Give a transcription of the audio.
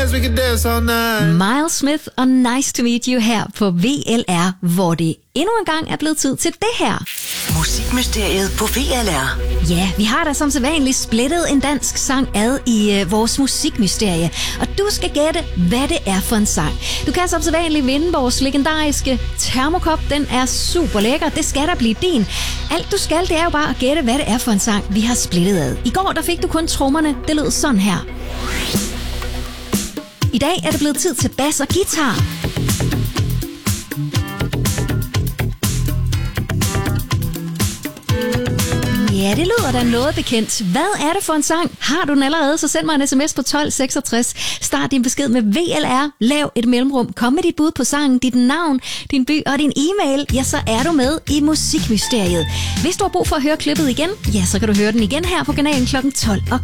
dance, we can dance all night. Miles Smith og Nice to Meet You her på VLR, hvor det endnu en gang er blevet tid til det her. Musikmysteriet på VLR. Ja, vi har da som sædvanligt splittet en dansk sang ad i vores musikmysterie, og du skal gætte, hvad det er for en sang. Du kan som sædvanligt vinde vores legendariske termokop. Den er super lækker. Det skal da blive din. Alt du skal, det er jo bare at gætte, hvad det er for en sang, vi har splittet ad. I går, der fik du kun trommerne. Det lød sådan her. I dag er det blevet tid til bas og guitar. Ja, det lyder da noget bekendt. Hvad er det for en sang? Har du den allerede, så send mig en sms på 1266. Start din besked med VLR. Lav et mellemrum. Kom med dit bud på sangen, dit navn, din by og din e-mail. Ja, så er du med i Musikmysteriet. Hvis du har brug for at høre klippet igen, ja, så kan du høre den igen her på kanalen kl. 12.